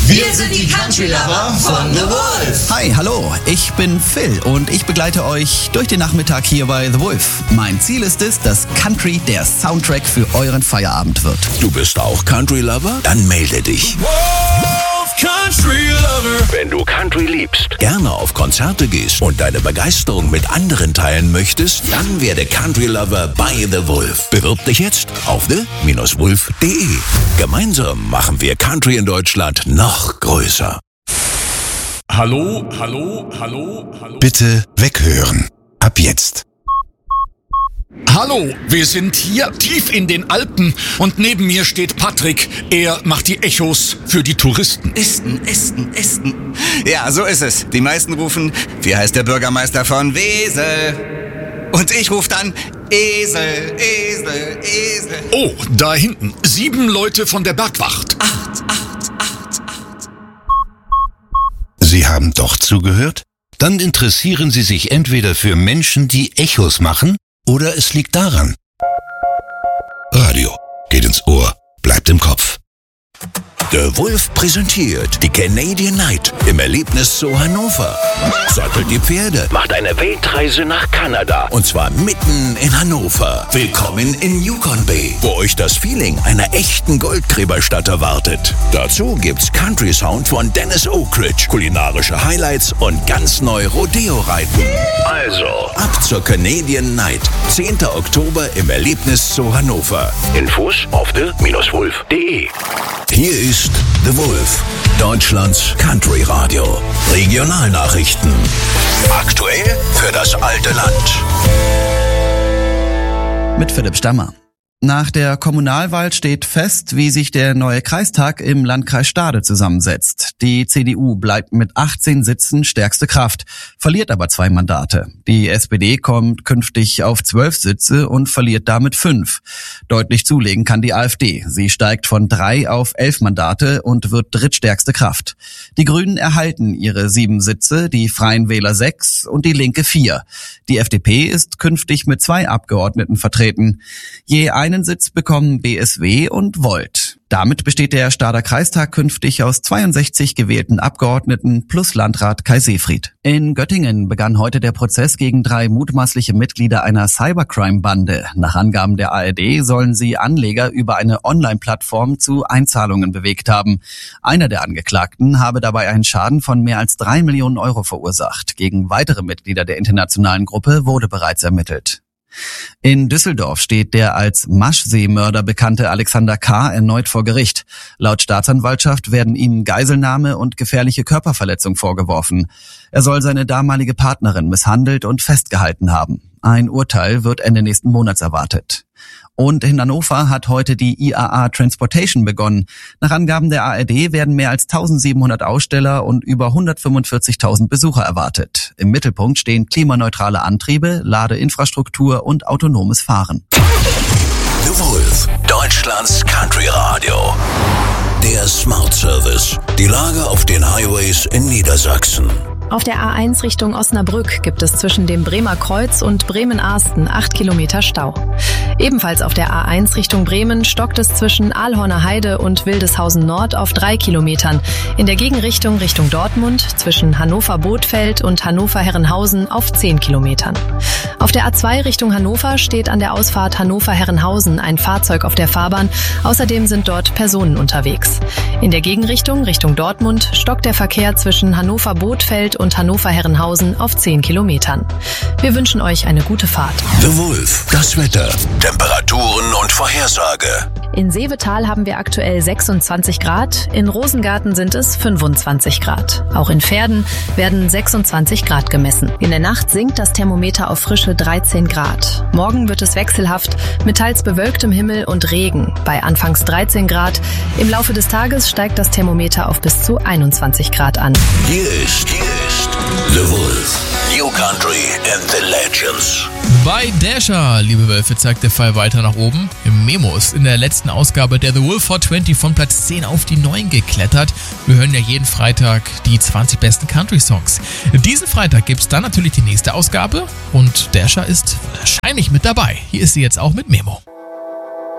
Wir sind die Country Lover von The Wolf. Hi, hallo, ich bin Phil und ich begleite euch durch den Nachmittag hier bei The Wolf. Mein Ziel ist es, dass Country der Soundtrack für euren Feierabend wird. Du bist auch Country Lover? Dann melde dich. Country Lover. Wenn du Country liebst, gerne auf Konzerte gehst und deine Begeisterung mit anderen teilen möchtest, dann werde Country Lover bei The Wolf. Bewirb dich jetzt auf the-wolf.de. Gemeinsam machen wir Country in Deutschland noch größer. Hallo. Bitte weghören. Ab jetzt. Hallo, wir sind hier tief in den Alpen und neben mir steht Patrick. Er macht die Echos für die Touristen. Ästen. Ja, so ist es. Die meisten rufen, wie heißt der Bürgermeister von Wesel? Und ich rufe dann Esel. Oh, da hinten. 7 Leute von der Bergwacht. 8. Sie haben doch zugehört? Dann interessieren Sie sich entweder für Menschen, die Echos machen, oder es liegt daran. Radio geht ins Ohr, bleibt im Kopf. The Wolf präsentiert die Canadian Night im Erlebnis Zoo Hannover. Sattelt die Pferde, macht eine Weltreise nach Kanada und zwar mitten in Hannover. Willkommen in Yukon Bay, wo euch das Feeling einer echten Goldgräberstadt erwartet. Dazu gibt's Country Sound von Dennis Oakridge, kulinarische Highlights und ganz neu Rodeo-Reiten. Also, ab zur Canadian Night, 10. Oktober im Erlebnis Zoo Hannover. Infos auf the-wolf.de. Hier ist The Wolf, Deutschlands Country Radio. Regionalnachrichten. Aktuell für das alte Land. Mit Philipp Stammer. Nach der Kommunalwahl steht fest, wie sich der neue Kreistag im Landkreis Stade zusammensetzt. Die CDU bleibt mit 18 Sitzen stärkste Kraft, verliert aber 2 Mandate. Die SPD kommt künftig auf 12 Sitze und verliert damit 5. Deutlich zulegen kann die AfD. Sie steigt von 3 auf 11 Mandate und wird drittstärkste Kraft. Die Grünen erhalten ihre 7 Sitze, die Freien Wähler 6 und die Linke 4. Die FDP ist künftig mit 2 Abgeordneten vertreten. Je einen Sitz bekommen BSW und Volt. Damit besteht der Stader Kreistag künftig aus 62 gewählten Abgeordneten plus Landrat Kai Seefried. In Göttingen begann heute der Prozess gegen 3 mutmaßliche Mitglieder einer Cybercrime-Bande. Nach Angaben der ARD sollen sie Anleger über eine Online-Plattform zu Einzahlungen bewegt haben. Einer der Angeklagten habe dabei einen Schaden von mehr als 3 Millionen Euro verursacht. Gegen weitere Mitglieder der internationalen Gruppe wurde bereits ermittelt. In Düsseldorf steht der als Maschsee-Mörder bekannte Alexander K. erneut vor Gericht. Laut Staatsanwaltschaft werden ihm Geiselnahme und gefährliche Körperverletzung vorgeworfen. Er soll seine damalige Partnerin misshandelt und festgehalten haben. Ein Urteil wird Ende nächsten Monats erwartet. Und in Hannover hat heute die IAA Transportation begonnen. Nach Angaben der ARD werden mehr als 1700 Aussteller und über 145.000 Besucher erwartet. Im Mittelpunkt stehen klimaneutrale Antriebe, Ladeinfrastruktur und autonomes Fahren. The Wolf, Deutschlands Country Radio. Der Smart Service. Die Lage auf den Highways in Niedersachsen. Auf der A1 Richtung Osnabrück gibt es zwischen dem Bremer Kreuz und Bremen-Arsten 8 Kilometer Stau. Ebenfalls auf der A1 Richtung Bremen stockt es zwischen Aalhorner Heide und Wildeshausen Nord auf 3 Kilometern. In der Gegenrichtung Richtung Dortmund zwischen Hannover-Bothfeld und Hannover-Herrenhausen auf 10 Kilometern. Auf der A2 Richtung Hannover steht an der Ausfahrt Hannover-Herrenhausen ein Fahrzeug auf der Fahrbahn. Außerdem sind dort Personen unterwegs. In der Gegenrichtung Richtung Dortmund stockt der Verkehr zwischen Hannover-Bothfeld und Hannover-Herrenhausen auf 10 Kilometern. Wir wünschen euch eine gute Fahrt. The Wolf, das Wetter, Temperaturen und Vorhersage. In Seevetal haben wir aktuell 26 Grad, in Rosengarten sind es 25 Grad. Auch in Verden werden 26 Grad gemessen. In der Nacht sinkt das Thermometer auf frische 13 Grad. Morgen wird es wechselhaft mit teils bewölktem Himmel und Regen bei anfangs 13 Grad. Im Laufe des Tages steigt das Thermometer auf bis zu 21 Grad an. Hier ist The Wolf. New Country and the Legends. Bei Dasher, liebe Wölfe, zeigt der Fall weiter nach oben. Im Memo ist in der letzten Ausgabe der The Wolf 420 von Platz 10 auf die 9 geklettert. Wir hören ja jeden Freitag die 20 besten Country-Songs. Diesen Freitag gibt es dann natürlich die nächste Ausgabe und Dasher ist wahrscheinlich mit dabei. Hier ist sie jetzt auch mit Memo.